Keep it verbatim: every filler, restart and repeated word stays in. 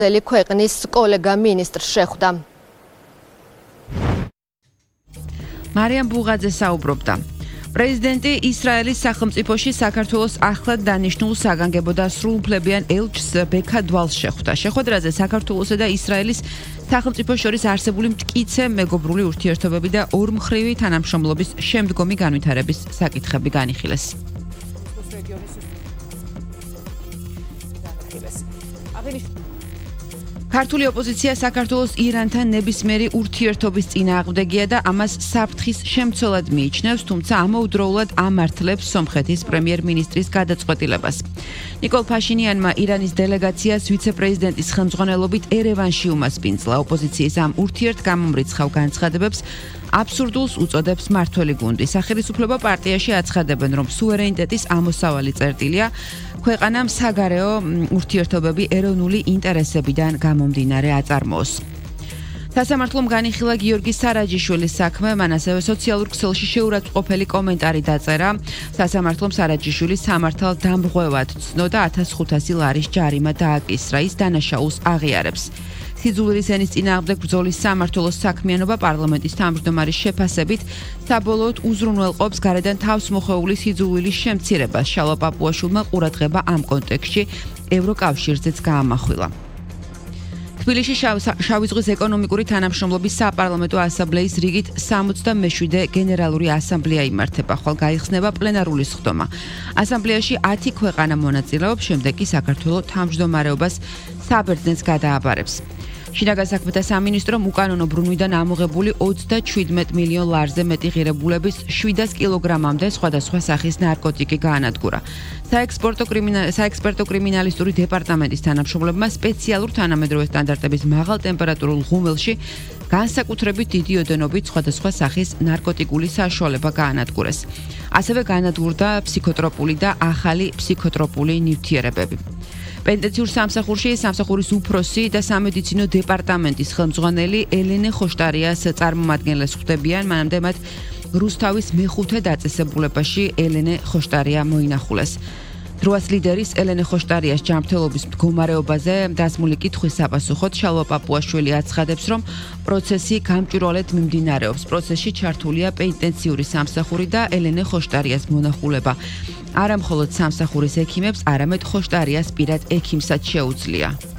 ქვეყნის კოლეგა მინისტრს შეხვდა. მარიამ ბუღაძე საუბრობდა. პრეზიდენტი ისრაელის სახელმწიფოში საქართველოს ახლად დანიშნულ საგანგებო და სრულუფლებიან ელჩს ბექა დვალს შეხვდა. შეხვედრაზე საქართველოსა და ისრაელის სახელმწიფოს შორის არსებული მტკიცე მეგობრული ურთიერთობები და ორმხრივი თანამშრომლობის შემდგომი განვითარების საკითხები განიხილეს. ქართული ოპოზიცია საქართველოს ირანთან ნებისმიერი ურთიერთობის წინააღმდეგია და ამას საფრთხის შემცველად მიიჩნევს, თუმცა ამავდროულად ამართლებს სომხეთის პრემიერ-მინისტრის გადაწყვეტილებას. ნიკოლ ფაშინიანმა ირანის დელეგაციას ვიცე-პრეზიდენტის ხელმძღვანელობით ერევანში უმასპინძლა. ოპოზიციის ამ ურთიერთგამომრიცხავ განცხადებებს აბსურდულს უწოდებს მართველი გუნდი. სახელმწიფო პარტიაში აცხადებენ, რომ სუვერენიტეტის ამოსავალი წერტილია ქვეყანამ საგარეო ურთიერთობები ეროვნული ინტერესებიდან გამომდინარე აწარმოოს. სასამართლომ განიხილა გიორგი სარაჯიშვილის საქმე, მან ასევე სოციალურ ქსელში შეურაცხყოფელი კომენტარი დაწერა. სასამართლომ სარაჯიშვილი სამართალ დამრღვევად ცნო და ათას ხუთასი ლარის ჯარიმა დააკისრა, ის დანაშაულს აღიარებს. სიძულვილის ენის წინააღმდეგ ბრძოლის სამმართველოს საქმიანობა პარლამენტის თავმჯდომარის შეფასებით საბოლოოდ უზრუნველყოფს გარედან თავს მოხეული სიძულვილის შემცირებას. შალვა პაპუაშვილმა ყურადღება ამ კონტექსტში ევროკავშირზეც გაამახვილა. თბილისში შავი ზღვის ეკონომიკური თანამშრომლობის საპარლამენტო ასამბლეის რიგით სამოცდამეშვიდე გენერალური ასამბლეა იმართება, ხვალ გაიხსნება პლენარული სხდომა. ასამბლეაში ათი ქვეყანა მონაწილეობს, შემდეგ კი საქართველოს თავმჯდომარეობას საბერძნეთს გადააბარებს. შინაგან საქმეთა სამინისტრომ უკანონო ბრუნვიდან ამოღებული ოცდაჩვიდმეტ მილიონ ლარზე მეტი ღირებულების შვიდას კილოგრამამდე სხვადასხვა სახის ნარკოტიკი გაანადგურა. საექსპერტო კრიმინალისტური დეპარტამენტის თანამშრომლებმა სპეციალურ თანამედროვე სტანდარტების მაღალ ტემპერატურულ ღუმელში განსაკუთრებით დიდი ოდენობით სხვადასხვა სახის ნარკოტიკული საშუალება გაანადგურეს. ასევე გაანადგურდა ფსიქოტროპული და ახალი ფსიქოტროპული ნივთიერებები. პენტენციურ სამსახურში სამსახურის უფროსი და სამედიცინო დეპარტამენტის ხელმძღვანელი ელენე ხოშტარიას წარმომადგენლებს ხვდებიან, მანამდე მათ რუსთავის მეხუთე დაწესებულებაში ელენე ხოშტარია მოინახულეს. დროას ლიდერის ელენე ხოშტარიას ჯანმრთელობის მდგომარეობაზე დასმული კითხვის საპასუხოდ შალვა პაპუაშვილი აცხადებს, რომ პროცესი გამჭვირვალედ მიმდინარეობს. პროცესში ჩართულია პენტენციური სამსახური და ელენე ხოშტარიას მონახულება. არა მხოლოდ სამსახურის ექიმებს, არამედ ხოშტარიას პირად ექიმსაც შეუძლია.